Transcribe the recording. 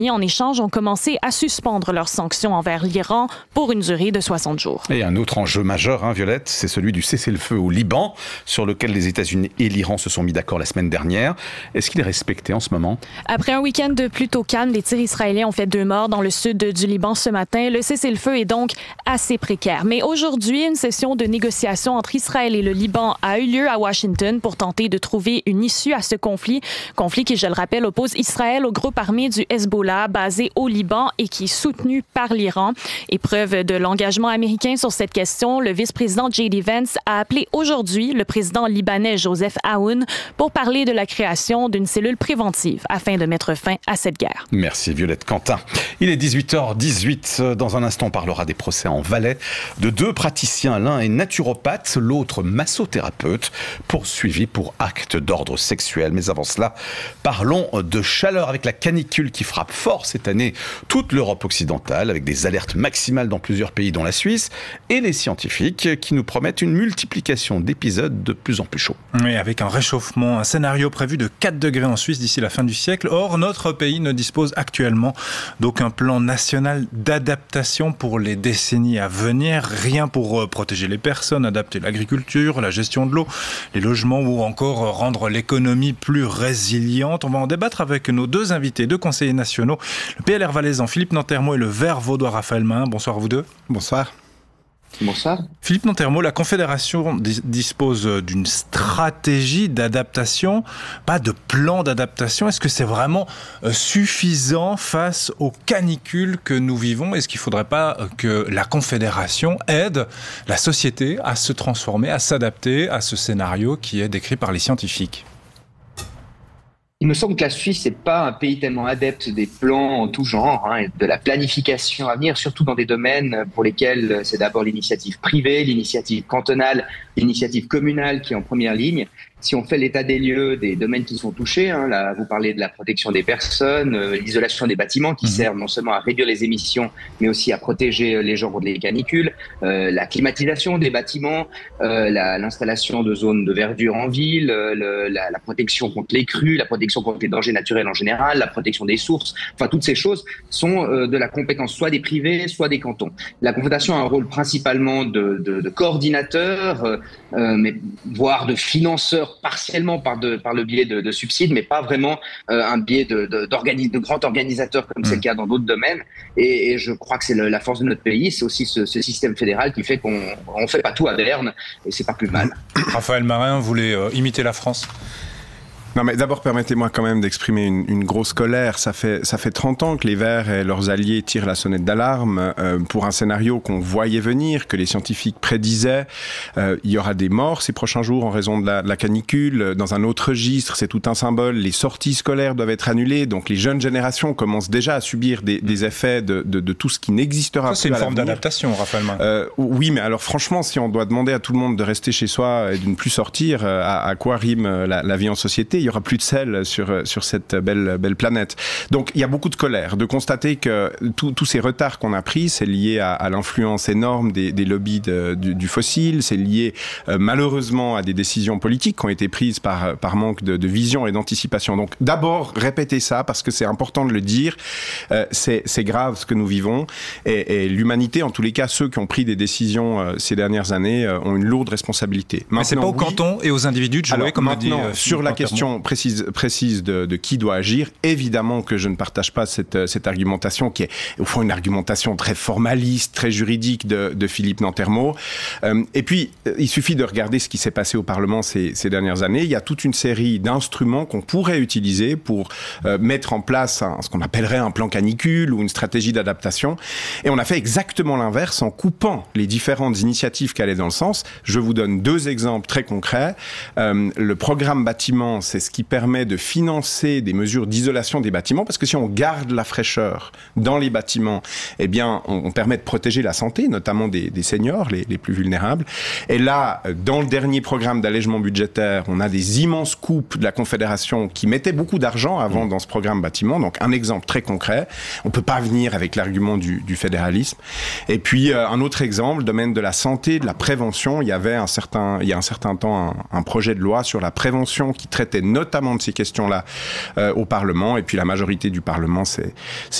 en échange, ont commencé à suspendre leurs sanctions envers l'Iran pour une durée de 60 jours. Et un autre enjeu majeur, Violette, c'est celui du cessez-le-feu au Liban, sur lequel les États-Unis et l'Iran se sont mis d'accord la semaine dernière. Est-ce qu'il est respecté en ce moment? Après un week-end plutôt calme, des tirs israéliens ont fait 2 morts dans le sud du Liban ce matin. Le cessez-le-feu est donc assez précaire. Mais aujourd'hui, une session de négociation entre Israël et le Liban a eu lieu à Washington pour tenter de trouver une issue à ce conflit qui, je le rappelle, oppose Israël au groupe armé du Hezbollah basé au Liban et qui est soutenu par l'Iran. Et preuve de l'engagement américain sur cette question, le vice-président J.D. Vance a appelé aujourd'hui le président libanais Joseph Aoun pour parler de la création d'une cellule préventive afin de mettre fin à cette guerre. Merci Violette Quentin. Il est 18h18. Dans un instant, on parlera des procès en Valais de 2 praticiens. L'un est naturopathe, l'autre massothérapeute, poursuivi pour acte d'ordre sexuel. Mais avant cela, parlons de chaleur avec la canicule qui frappe fort cette année toute l'Europe occidentale, avec des alertes maximales dans plusieurs pays dont la Suisse, et les scientifiques qui nous promettent une multiplication d'épisodes de plus en plus chauds. Oui, avec un réchauffement, un scénario prévu de 4 degrés en Suisse d'ici la fin du siècle. Or, notre pays ne dispose actuellement d'aucun plan national d'adaptation pour les décennies à venir. Rien pour protéger les personnes, adapter l'agriculture, la gestion de l'eau, les logements ou encore rendre l'économie plus résiliente. On va en débattre avec nos 2 invités, 2 conseillers nationaux, le PLR valaisan Philippe Nantermo et le Vert vaudois Raphaël Mahin. Bonsoir à vous 2. Bonsoir. Bonsoir. Philippe Nantermo, la Confédération dispose d'une stratégie d'adaptation, pas de plan d'adaptation. Est-ce que c'est vraiment suffisant face aux canicules que nous vivons? Est-ce qu'il ne faudrait pas que la Confédération aide la société à se transformer, à s'adapter à ce scénario qui est décrit par les scientifiques? Il me semble que la Suisse n'est pas un pays tellement adepte des plans en tout genre, et de la planification à venir, surtout dans des domaines pour lesquels c'est d'abord l'initiative privée, l'initiative cantonale, l'initiative communale qui est en première ligne. Si on fait l'état des lieux des domaines qui sont touchés, là, vous parlez de la protection des personnes, l'isolation des bâtiments qui servent non seulement à réduire les émissions, mais aussi à protéger les gens contre les canicules, la climatisation des bâtiments, l'installation de zones de verdure en ville, la protection contre les crues, la protection contre les dangers naturels en général, la protection des sources. Enfin, toutes ces choses sont de la compétence soit des privés, soit des cantons. La Confédération a un rôle principalement de coordinateur, mais voire de financeur partiellement par le biais de subsides, mais pas vraiment un biais de grands organisateurs comme c'est le cas dans d'autres domaines. Et je crois que c'est la force de notre pays, c'est aussi ce système fédéral qui fait qu'on ne fait pas tout à Berne, et c'est pas plus mal. Raphaël Mahin voulait imiter la France. Non, mais d'abord, permettez-moi quand même d'exprimer une grosse colère. Ça fait 30 ans que les Verts et leurs alliés tirent la sonnette d'alarme pour un scénario qu'on voyait venir, que les scientifiques prédisaient. Il y aura des morts ces prochains jours en raison de la canicule. Dans un autre registre, c'est tout un symbole. Les sorties scolaires doivent être annulées. Donc les jeunes générations commencent déjà à subir des effets de tout ce qui n'existera plus. Ça, c'est une forme d'adaptation, Raphaël Mahin. Oui, mais alors franchement, si on doit demander à tout le monde de rester chez soi et de ne plus sortir, à quoi rime la vie en société? Il y aura plus de sel sur cette belle planète. Donc il y a beaucoup de colère de constater que tous ces retards qu'on a pris, c'est lié à l'influence énorme des lobbies du fossile, c'est lié malheureusement à des décisions politiques qui ont été prises par manque de vision et d'anticipation. Donc d'abord répéter ça parce que c'est important de le dire, c'est grave ce que nous vivons et l'humanité, en tous les cas ceux qui ont pris des décisions ces dernières années ont une lourde responsabilité. Mais c'est pas aux cantons et aux individus de jouer. Alors, comme maintenant, sur la question précise de qui doit agir, évidemment que je ne partage pas cette argumentation qui est au fond une argumentation très formaliste, très juridique de Philippe Nantermo. Et puis, il suffit de regarder ce qui s'est passé au Parlement ces dernières années. Il y a toute une série d'instruments qu'on pourrait utiliser pour mettre en place ce qu'on appellerait un plan canicule ou une stratégie d'adaptation. Et on a fait exactement l'inverse en coupant les différentes initiatives qui allaient dans le sens. Je vous donne 2 exemples très concrets. Le programme bâtiment, c'est ce qui permet de financer des mesures d'isolation des bâtiments, parce que si on garde la fraîcheur dans les bâtiments, eh bien, on permet de protéger la santé, notamment des seniors, les plus vulnérables. Et là, dans le dernier programme d'allègement budgétaire, on a des immenses coupes de la Confédération qui mettaient beaucoup d'argent avant dans ce programme bâtiment. Donc, un exemple très concret. On peut pas venir avec l'argument du fédéralisme. Et puis, un autre exemple, domaine de la santé, de la prévention. Il y avait il y a un certain temps un projet de loi sur la prévention qui traitait notamment de ces questions-là au Parlement. Et puis la majorité du Parlement, c'est